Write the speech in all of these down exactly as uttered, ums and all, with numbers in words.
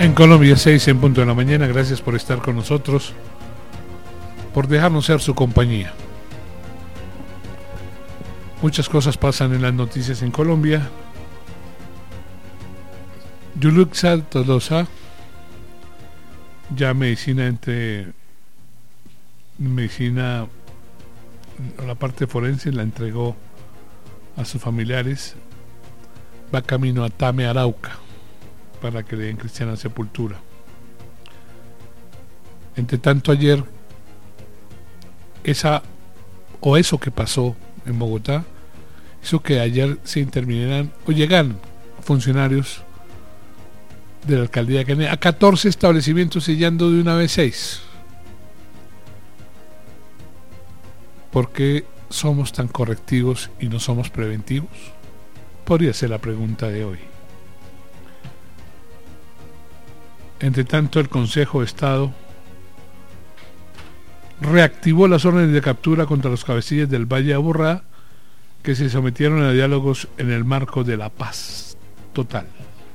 En Colombia, seis en punto de la mañana. Gracias por estar con nosotros, por dejarnos ser su compañía. Muchas cosas pasan en las noticias en Colombia. Yuluxa Tolosa, ya medicina entre medicina, la parte forense la entregó a sus familiares. Va camino a Tame, Arauca, para que le den cristiana sepultura. Entre tanto, ayer esa o eso que pasó en Bogotá hizo que ayer se intervinieran o llegaran funcionarios de la alcaldía de Kennedy a catorce establecimientos, sellando de una vez seis. ¿Por qué somos tan correctivos y no somos preventivos? Podría ser la pregunta de hoy. Entre tanto, el Consejo de Estado reactivó las órdenes de captura contra los cabecillas del Valle de Aburrá, que se sometieron a diálogos en el marco de la paz total.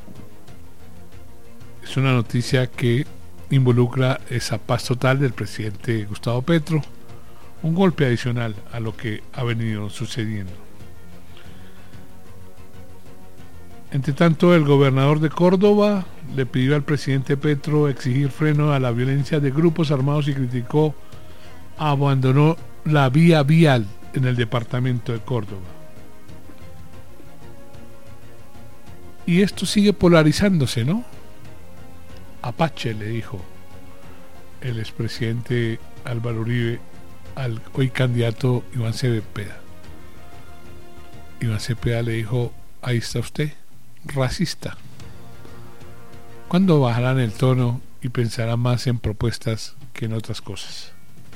Es una noticia que involucra esa paz total del presidente Gustavo Petro, un golpe adicional a lo que ha venido sucediendo. Entre tanto, el gobernador de Córdoba le pidió al presidente Petro exigir freno a la violencia de grupos armados y criticó, abandonó la vía vial en el departamento de Córdoba. Y esto sigue polarizándose, ¿no? Apache, le dijo el expresidente Álvaro Uribe al hoy candidato Iván Cepeda. Iván Cepeda le dijo: ahí está usted, racista. ¿Cuándo bajarán el tono y pensarán más en propuestas que en otras cosas?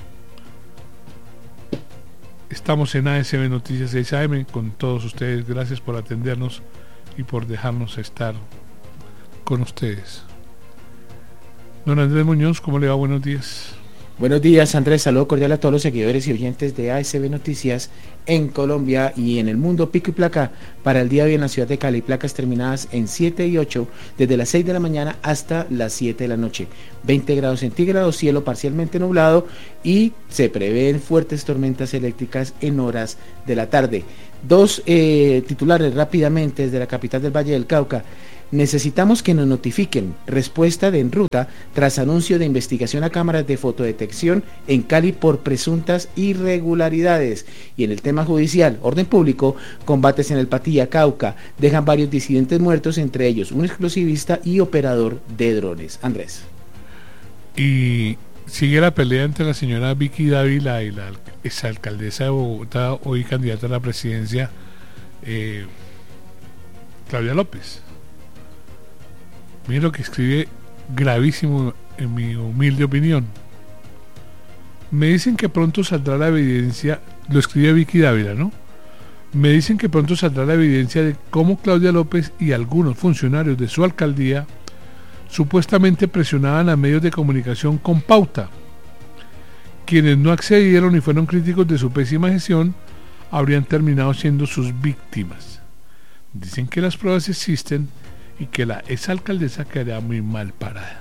Estamos en A S B Noticias seis A M con todos ustedes. Gracias por atendernos y por dejarnos estar con ustedes. Don Andrés Muñoz, ¿cómo le va? Buenos días. Buenos días, Andrés. Saludo cordial a todos los seguidores y oyentes de A S B Noticias en Colombia y en el mundo. Pico y placa para el día de hoy en la ciudad de Cali. Placas terminadas en siete y ocho desde las seis de la mañana hasta las siete de la noche. veinte grados centígrados, cielo parcialmente nublado y se prevén fuertes tormentas eléctricas en horas de la tarde. Dos eh, titulares rápidamente desde la capital del Valle del Cauca. Necesitamos que nos notifiquen respuesta de en ruta tras anuncio de investigación a cámaras de fotodetección en Cali por presuntas irregularidades. Y en el tema judicial, orden público, combates en el Patilla, Cauca, dejan varios disidentes muertos, entre ellos un exclusivista y operador de drones. Andrés. Y sigue la pelea entre la señora Vicky Dávila y la exalcaldesa de Bogotá, hoy candidata a la presidencia, eh, Claudia López. Miren lo que escribe, gravísimo en mi humilde opinión. Me dicen que pronto saldrá la evidencia, lo escribe Vicky Dávila, ¿no? Me dicen que pronto saldrá la evidencia de cómo Claudia López y algunos funcionarios de su alcaldía supuestamente presionaban a medios de comunicación con pauta. Quienes no accedieron y fueron críticos de su pésima gestión habrían terminado siendo sus víctimas. Dicen que las pruebas existen y que la exalcaldesa quedaría muy mal parada.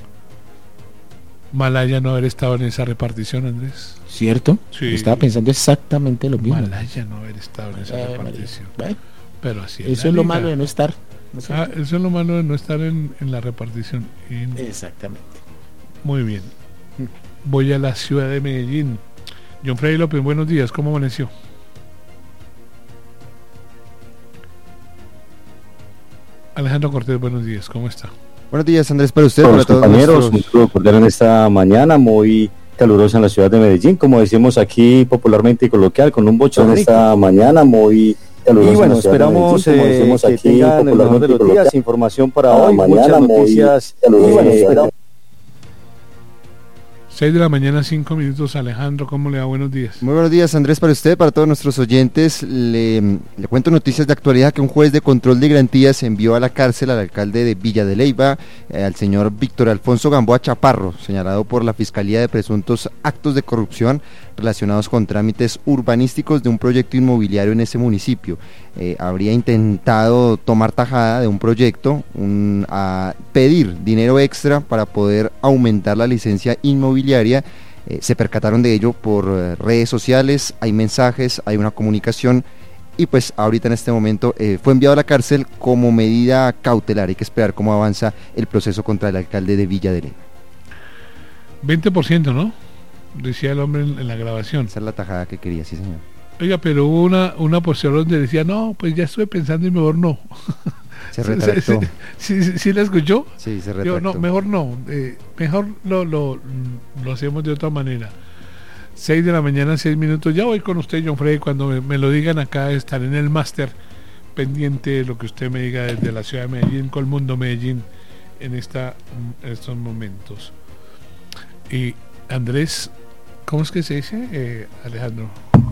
Malaya no haber estado en esa repartición, Andrés. ¿Cierto? Sí. Estaba pensando exactamente lo mismo. Malaya no haber estado en esa eh, repartición. Bueno, pero así es. Eso es lo malo de no estar. ¿No es ah, eso es lo malo de no estar en, en la repartición. Y... exactamente. Muy bien. Voy a la ciudad de Medellín. John Freddy López, buenos días. ¿Cómo amaneció? Alejandro Cortés, buenos días, ¿cómo está? Buenos días, Andrés, para usted, para para todos compañeros, nuestros... un saludo cordial en esta mañana muy calurosa en la ciudad de Medellín, como decimos aquí popularmente y coloquial, con un bochón esta mañana muy calurosa. Y bueno, en la ciudad esperamos de Medellín, como decimos eh, que aquí tengan el mejor de los días, información para hoy, mañana muchas noticias. Y bueno, esperamos. seis de la mañana, cinco minutos. Alejandro, ¿cómo le va? Buenos días. Muy buenos días, Andrés, para usted, para todos nuestros oyentes. Le, le cuento noticias de actualidad que un juez de control de garantías envió a la cárcel al alcalde de Villa de Leyva, eh, al señor Víctor Alfonso Gamboa Chaparro, señalado por la Fiscalía de presuntos actos de corrupción relacionados con trámites urbanísticos de un proyecto inmobiliario en ese municipio. Eh, habría intentado tomar tajada de un proyecto, un, a pedir dinero extra para poder aumentar la licencia inmobiliaria. Eh, se percataron de ello por eh, redes sociales, hay mensajes, hay una comunicación y pues ahorita en este momento eh, fue enviado a la cárcel como medida cautelar. Hay que esperar cómo avanza el proceso contra el alcalde de Villa de Leyva. veinte por ciento, ¿no? Decía el hombre en, en la grabación. Esa es la tajada que quería, sí señor. Oiga, pero hubo una, una posterior donde decía, no, pues ya estuve pensando y mejor no. Se retractó. ¿Sí, sí, sí la escuchó? Sí, se retractó. Yo, no, mejor no, eh, mejor lo, lo, lo hacemos de otra manera. seis de la mañana, seis minutos. Ya voy con usted, John Freddy, cuando me, me lo digan acá, estaré en el máster pendiente de lo que usted me diga desde la ciudad de Medellín, Colmundo Medellín, en, esta, en estos momentos. Y Andrés, ¿cómo es que se dice, eh, Alejandro?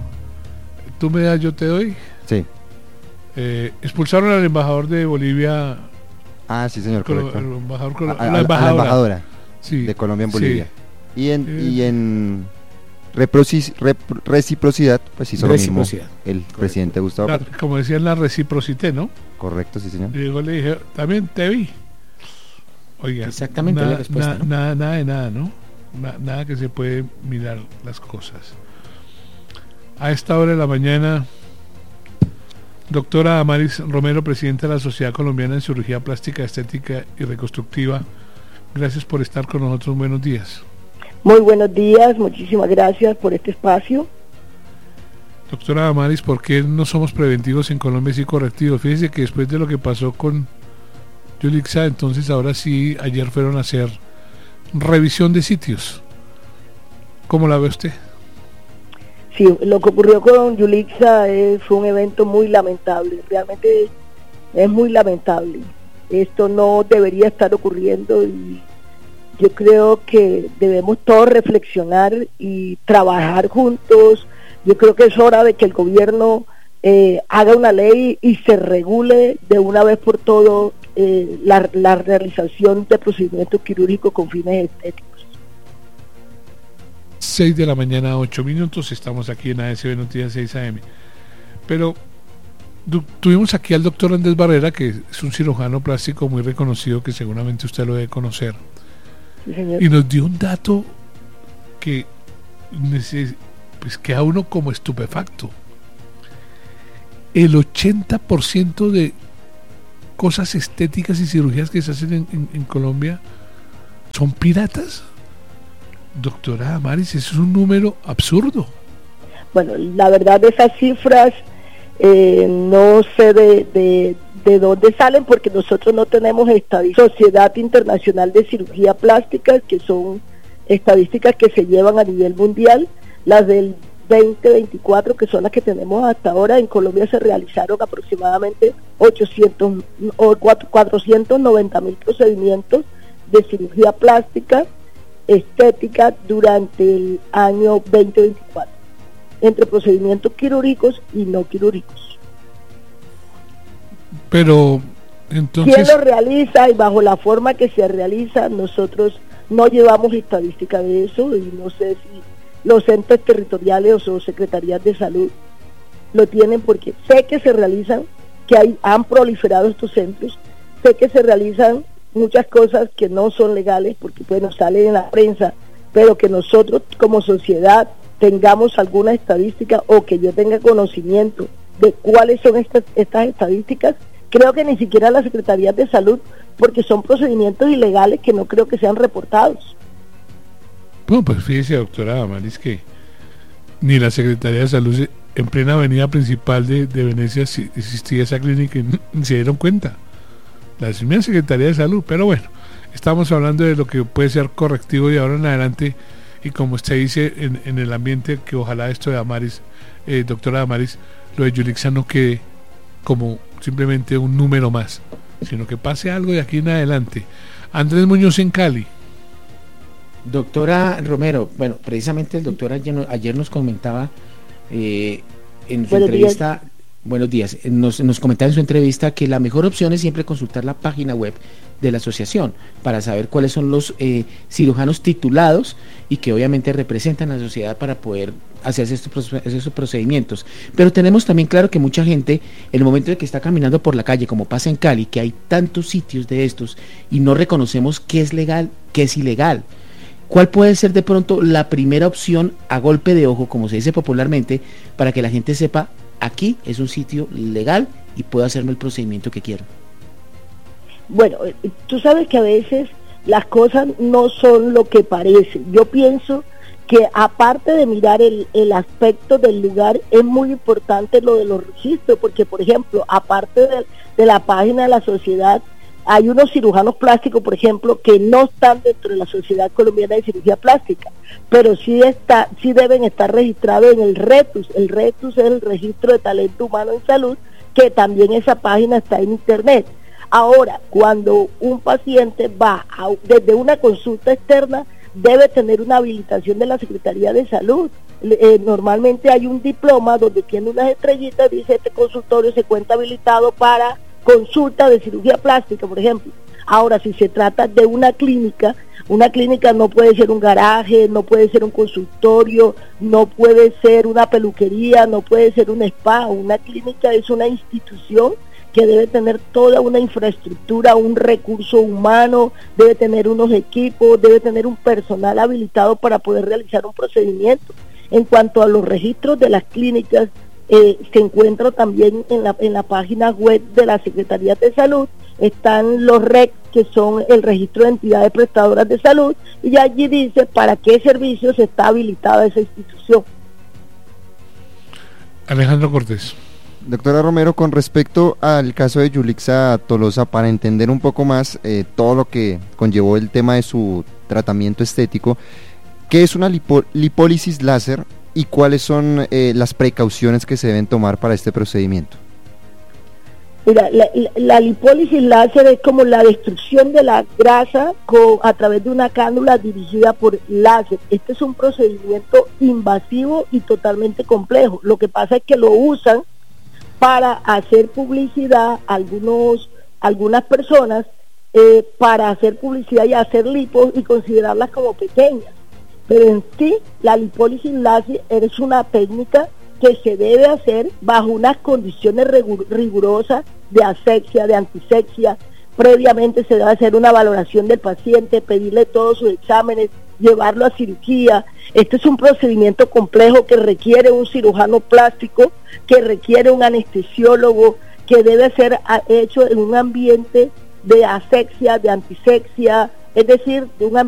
¿Tú me das, yo te doy? Sí. Eh, expulsaron al embajador de Bolivia. Ah, sí, señor, correcto. El embajador, a, a, la, embajadora. a la embajadora sí, de Colombia en Bolivia. Sí. Y en, eh, y en reproci- rep- reciprocidad, pues hizo lo mismo el correcto. Presidente Gustavo la, Petro. Como decían, la reciprocité, ¿no? Correcto, sí, señor. Y luego le dije, también te vi. Oiga, exactamente na, la respuesta, na, ¿no? Nada, nada de nada, ¿no? Na, nada que se puede mirar las cosas. A esta hora de la mañana, doctora Damaris Romero, presidenta de la Sociedad Colombiana de Cirugía Plástica, Estética y Reconstructiva, gracias por estar con nosotros. Buenos días. Muy buenos días, muchísimas gracias por este espacio. Doctora Damaris, ¿por qué no somos preventivos en Colombia y sí correctivos? Fíjese que después de lo que pasó con Yulixa, entonces ahora sí, ayer fueron a hacer revisión de sitios. ¿Cómo la ve usted? Sí, lo que ocurrió con Yulixa eh, fue un evento muy lamentable, realmente es muy lamentable. Esto no debería estar ocurriendo y yo creo que debemos todos reflexionar y trabajar juntos. Yo creo que es hora de que el gobierno eh, haga una ley y se regule de una vez por todo eh, la, la realización de procedimientos quirúrgicos con fines estéticos. seis de la mañana, ocho minutos, estamos aquí en A S B Noticias seis A M. Pero tu, tuvimos aquí al doctor Andrés Barrera, que es un cirujano plástico muy reconocido, que seguramente usted lo debe conocer. Sí, señor. Y nos dio un dato que neces- pues queda uno como estupefacto. El ochenta por ciento de cosas estéticas y cirugías que se hacen en, en, en Colombia son piratas. Doctora Damaris, eso es un número absurdo. Bueno, la verdad de esas cifras eh, no sé de, de, de dónde salen, porque nosotros no tenemos estadísticas. Sociedad Internacional de Cirugía Plástica, que son estadísticas que se llevan a nivel mundial. Las del veinte veinticuatro, que son las que tenemos hasta ahora, en Colombia se realizaron aproximadamente ochocientos o cuatrocientos noventa mil procedimientos de cirugía plástica estética durante el año veinte veinticuatro, entre procedimientos quirúrgicos y no quirúrgicos. Pero entonces, ¿quién lo realiza y bajo la forma que se realiza? Nosotros no llevamos estadística de eso y no sé si los entes territoriales o secretarías de salud lo tienen, porque sé que se realizan, que hay, han proliferado estos centros, sé que se realizan muchas cosas que no son legales porque bueno, salen en la prensa, pero que nosotros como sociedad tengamos alguna estadística o que yo tenga conocimiento de cuáles son estas, estas estadísticas, creo que ni siquiera las secretarías de salud, porque son procedimientos ilegales que no creo que sean reportados. bueno, pues fíjese, doctora Damaris, que ni la Secretaría de Salud, en plena avenida principal de, de Venecia, si existía esa clínica y ni se dieron cuenta. La misma Secretaría de Salud, pero bueno, estamos hablando de lo que puede ser correctivo de ahora en adelante, y como usted dice, en, en el ambiente, que ojalá esto de Damaris, eh, doctora Damaris, lo de Yulixa no quede como simplemente un número más, sino que pase algo de aquí en adelante. Andrés Muñoz en Cali. Doctora Romero, bueno, precisamente el doctor ayer, ayer nos comentaba eh, en su Buenos entrevista, días. buenos días, nos, nos comentaba en su entrevista que la mejor opción es siempre consultar la página web de la asociación para saber cuáles son los eh, cirujanos titulados y que obviamente representan a la sociedad para poder hacerse estos, estos procedimientos. Pero tenemos también claro que mucha gente, en el momento de que está caminando por la calle, como pasa en Cali, que hay tantos sitios de estos y no reconocemos qué es legal, qué es ilegal. ¿Cuál puede ser de pronto la primera opción a golpe de ojo, como se dice popularmente, para que la gente sepa, aquí es un sitio legal y puedo hacerme el procedimiento que quiero? Bueno, tú sabes que a veces las cosas no son lo que parecen. Yo pienso que aparte de mirar el, el aspecto del lugar, es muy importante lo de los registros, porque por ejemplo, aparte de, de la página de la sociedad, hay unos cirujanos plásticos, por ejemplo, que no están dentro de la Sociedad Colombiana de Cirugía Plástica, pero sí está, sí deben estar registrados en el RETUS. El RETUS es el Registro de Talento Humano en Salud, que también esa página está en internet. Ahora, cuando un paciente va a, desde una consulta externa, debe tener una habilitación de la Secretaría de Salud. Eh, normalmente hay un diploma donde tiene unas estrellitas, dice este consultorio se cuenta habilitado para consulta de cirugía plástica, por ejemplo. Ahora, si se trata de una clínica, una clínica no puede ser un garaje, no puede ser un consultorio, no puede ser una peluquería, no puede ser un spa. Una clínica es una institución que debe tener toda una infraestructura, un recurso humano, debe tener unos equipos, debe tener un personal habilitado para poder realizar un procedimiento. En cuanto a los registros de las clínicas, eh, se encuentra también en la, en la página web de la Secretaría de Salud, están los R E C, que son el registro de entidades prestadoras de salud, y allí dice para qué servicios está habilitada esa institución. Alejandro Cortés. Doctora Romero, con respecto al caso de Yulixa Tolosa, para entender un poco más eh, todo lo que conllevó el tema de su tratamiento estético, ¿qué es una lipo lipólisis láser y cuáles son eh, las precauciones que se deben tomar para este procedimiento? Mira, la, la, la lipólisis láser es como la destrucción de la grasa con, a través de una cánula dirigida por láser. Este es un procedimiento invasivo y totalmente complejo. Lo que pasa es que lo usan para hacer publicidad algunos algunas personas eh, para hacer publicidad y hacer lipos y considerarlas como pequeñas, pero en sí la lipólisis láser es una técnica que se debe hacer bajo unas condiciones rigurosas de asepsia, de antisepsia. Previamente se debe hacer una valoración del paciente, pedirle todos sus exámenes, llevarlo a cirugía. Este es un procedimiento complejo que requiere un cirujano plástico, que requiere un anestesiólogo, que debe ser hecho en un ambiente de asepsia, de antisepsia, es decir, de un ambiente